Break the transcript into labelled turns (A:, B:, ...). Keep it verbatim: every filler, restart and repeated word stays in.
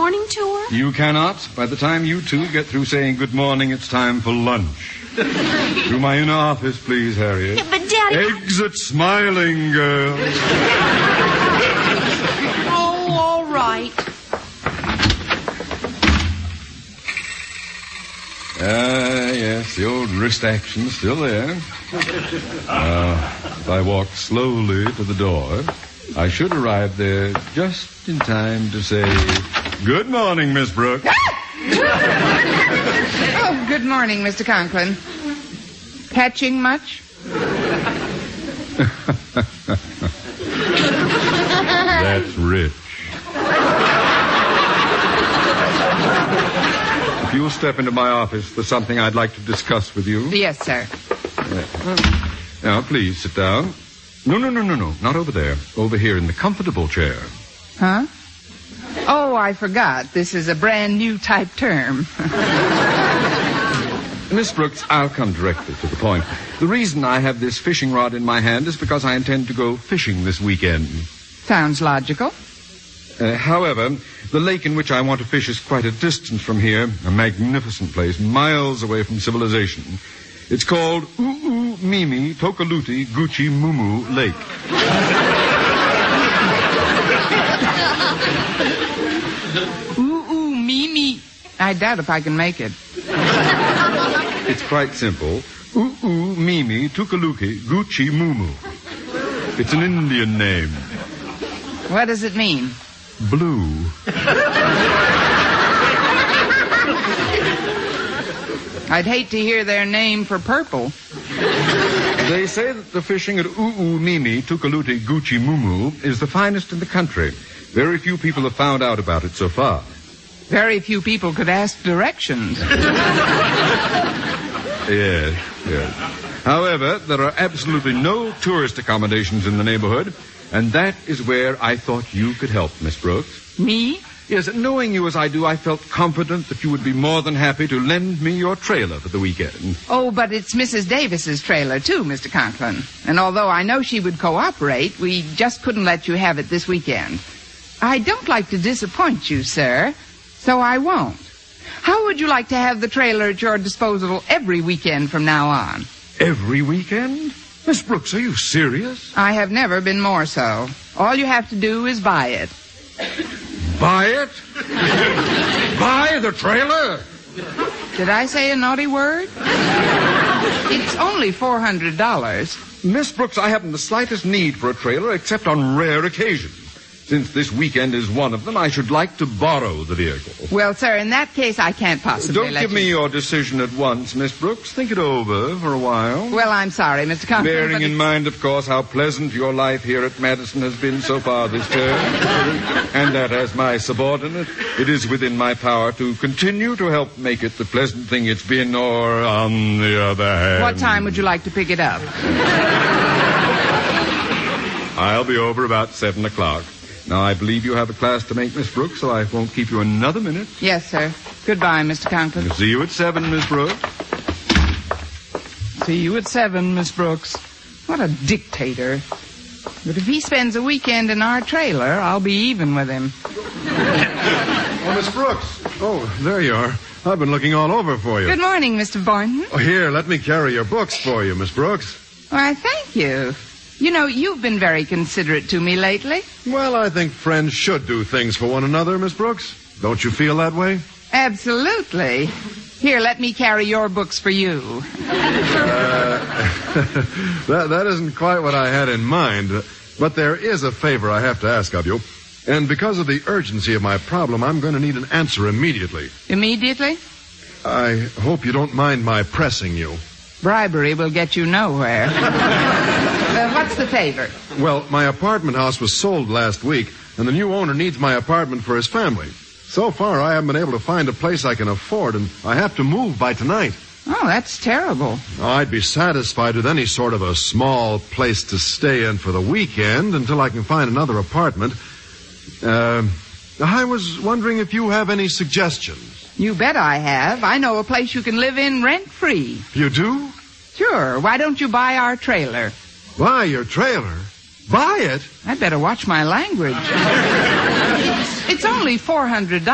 A: morning tour?
B: You cannot. By the time you two get through saying good morning, it's time for lunch. To my inner office, please, Harriet.
A: Yeah, but, Daddy...
B: Exit smiling, girl.
A: Oh, all right.
B: Ah, uh, yes, the old wrist action's still there. Uh, if I walk slowly to the door, I should arrive there just in time to say, good morning, Miss Brooks.
C: Oh, good morning, Mister Conklin. Catching much?
B: That's rich. If you'll step into my office, there's something I'd like to discuss with you.
C: Yes, sir.
B: Uh, now, please sit down. No, no, no, no, no. Not over there. Over here in the comfortable chair.
C: Huh? Oh, I forgot. This is a brand new type term.
B: Miss Brooks, I'll come directly to the point. The reason I have this fishing rod in my hand is because I intend to go fishing this weekend.
C: Sounds logical.
B: Uh, however, the lake in which I want to fish is quite a distance from here, a magnificent place, miles away from civilization. It's called U'u Mimi Tokaluti Gucci Mumu Lake.
C: U'u Mimi. I doubt if I can make it.
B: It's quite simple. U'u Mimi Tukaluki Gucci Mumu. It's an Indian name.
C: What does it mean?
B: Blue.
C: I'd hate to hear their name for purple.
B: They say that the fishing at U'u Mimi Tukaluti Gucci Mumu is the finest in the country. Very few people have found out about it so far.
C: Very few people could ask directions.
B: Yes, yes. However, there are absolutely no tourist accommodations in the neighborhood, and that is where I thought you could help, Miss Brooks.
C: Me?
B: Yes, knowing you as I do, I felt confident that you would be more than happy to lend me your trailer for the weekend.
C: Oh, but it's Missus Davis's trailer, too, Mister Conklin. And although I know she would cooperate, we just couldn't let you have it this weekend. I don't like to disappoint you, sir, so I won't. How would you like to have the trailer at your disposal every weekend from now on?
B: Every weekend? Miss Brooks, are you serious?
C: I have never been more so. All you have to do is buy it.
B: Buy it? Buy the trailer?
C: Did I say a naughty word? It's only four hundred dollars.
B: Miss Brooks, I haven't the slightest need for a trailer except on rare occasions. Since this weekend is one of them, I should like to borrow the vehicle.
C: Well, sir, in that case, I can't possibly
B: Don't
C: let
B: give
C: you...
B: me your decision at once, Miss Brooks. Think it over for a while.
C: Well, I'm sorry, Mister Conklin,
B: Bearing
C: but
B: in
C: it's...
B: mind, of course, how pleasant your life here at Madison has been so far this term, and that as my subordinate, it is within my power to continue to help make it the pleasant thing it's been, or on the other hand...
C: What time would you like to pick it up?
B: I'll be over about seven o'clock. Now, I believe you have a class to make, Miss Brooks, so I won't keep you another minute.
C: Yes, sir. Goodbye, Mister Conklin.
B: See you at seven, Miss Brooks.
C: See you at seven, Miss Brooks. What a dictator. But if he spends a weekend in our trailer, I'll be even with him.
D: Oh, Miss Brooks. Oh, there you are. I've been looking all over for you.
C: Good morning, Mister Boynton.
D: Oh, here, let me carry your books for you, Miss Brooks.
C: Why, thank you. You know, you've been very considerate to me lately.
D: Well, I think friends should do things for one another, Miss Brooks. Don't you feel that way?
C: Absolutely. Here, let me carry your books for you.
D: Uh, that, that isn't quite what I had in mind. But there is a favor I have to ask of you. And because of the urgency of my problem, I'm going to need an answer immediately.
C: Immediately?
D: I hope you don't mind my pressing you.
C: Bribery will get you nowhere. uh, what's the favor?
D: Well, my apartment house was sold last week, and the new owner needs my apartment for his family. So far, I haven't been able to find a place I can afford, and I have to move by tonight.
C: Oh, that's terrible.
D: I'd be satisfied with any sort of a small place to stay in for the weekend until I can find another apartment. Uh, I was wondering if you have any suggestions.
C: You bet I have. I know a place you can live in rent-free.
D: You do?
C: Sure. Why don't you buy our trailer?
D: Buy your trailer? Buy it?
C: I'd better watch my language. it's, it's only four hundred dollars.